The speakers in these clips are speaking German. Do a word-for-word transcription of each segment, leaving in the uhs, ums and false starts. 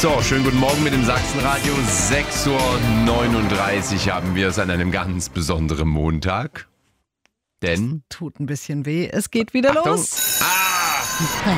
So, schönen guten Morgen mit dem Sachsenradio. sechs Uhr neununddreißig haben wir es an einem ganz besonderen Montag. Denn? Tut ein bisschen weh. Es geht wieder Achtung. los. Ah!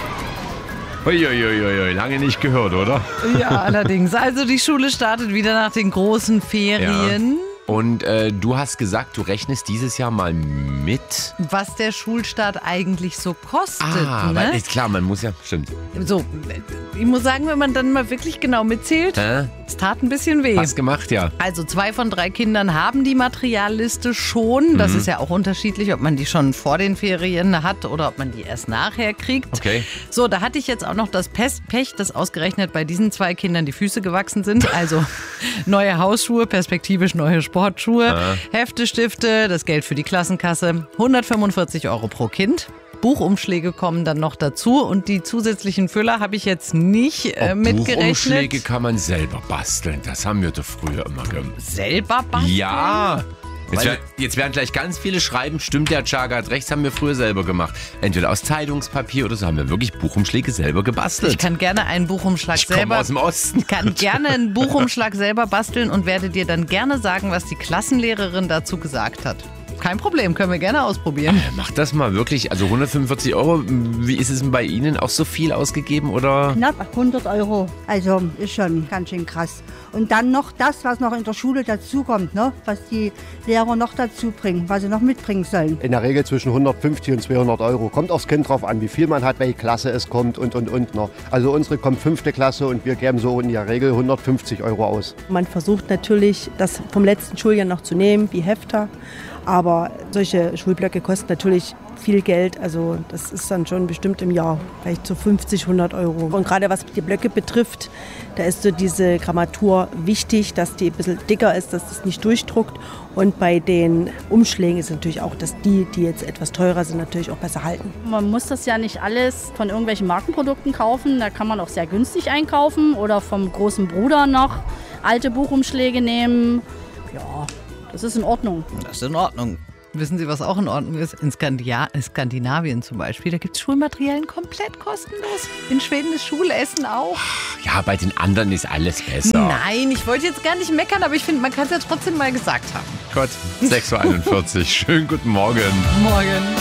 Uiuiuiui, lange nicht gehört, oder? Ja, allerdings. Also die Schule startet wieder nach den großen Ferien. Ja. Und äh, du hast gesagt, du rechnest dieses Jahr mal mit. Was der Schulstart eigentlich so kostet. Ah, ne? weil, ist klar, man muss ja, stimmt. So, ich muss sagen, wenn man dann mal wirklich genau mitzählt, Hä? es tat ein bisschen weh. Hast gemacht, ja. Also zwei von drei Kindern haben die Materialliste schon. Das Mhm. ist ja auch unterschiedlich, ob man die schon vor den Ferien hat oder ob man die erst nachher kriegt. Okay. So, da hatte ich jetzt auch noch das Pech, dass ausgerechnet bei diesen zwei Kindern die Füße gewachsen sind. Also neue Hausschuhe, perspektivisch neue Sportschuhe, Ah. Hefte, Stifte, das Geld für die Klassenkasse, hundertfünfundvierzig Euro pro Kind. Buchumschläge kommen dann noch dazu und die zusätzlichen Füller habe ich jetzt nicht äh, Oh, mitgerechnet. Buchumschläge kann man selber basteln. Das haben wir doch früher immer gemacht. Selber basteln? Ja. Jetzt, werden, jetzt werden gleich ganz viele schreiben, stimmt, der Chaga hat recht, das haben wir früher selber gemacht. Entweder aus Zeitungspapier oder so haben wir wirklich Buchumschläge selber gebastelt. Ich kann gerne einen Buchumschlag Ich komme selber. aus dem Osten. Ich kann gerne einen Buchumschlag selber basteln und werde dir dann gerne sagen, was die Klassenlehrerin dazu gesagt hat. Kein Problem, können wir gerne ausprobieren. Äh, Mach das mal wirklich. Also hundertfünfundvierzig Euro, wie ist es denn bei Ihnen? Auch so viel ausgegeben oder? Knapp hundert Euro. Also ist schon ganz schön krass. Und dann noch das, was noch in der Schule dazukommt, ne? Was die Lehrer noch dazu bringen, was sie noch mitbringen sollen. In der Regel zwischen hundertfünfzig und zweihundert Euro. Kommt aufs Kind drauf an, wie viel man hat, welche Klasse es kommt und, und, und noch. Also unsere kommt fünfte Klasse und wir geben so in der Regel hundertfünfzig Euro aus. Man versucht natürlich, das vom letzten Schuljahr noch zu nehmen, wie Hefter. Aber solche Schulblöcke kosten natürlich viel Geld. Also das ist dann schon bestimmt im Jahr vielleicht so fünfzig, hundert Euro. Und gerade was die Blöcke betrifft, da ist so diese Grammatur wichtig, dass die ein bisschen dicker ist, dass das nicht durchdruckt. Und bei den Umschlägen ist es natürlich auch, dass die, die jetzt etwas teurer sind, natürlich auch besser halten. Man muss das ja nicht alles von irgendwelchen Markenprodukten kaufen. Da kann man auch sehr günstig einkaufen oder vom großen Bruder noch alte Buchumschläge nehmen. Ja, das ist in Ordnung. Das ist in Ordnung. Wissen Sie, was auch in Ordnung ist? In Skandia- Skandinavien zum Beispiel, da gibt es Schulmaterialien komplett kostenlos. In Schweden ist Schulessen auch. Ja, bei den anderen ist alles besser. Nein, ich wollte jetzt gar nicht meckern, aber ich finde, man kann es ja trotzdem mal gesagt haben. Gott, sechs Uhr einundvierzig. Schönen guten Morgen. Morgen.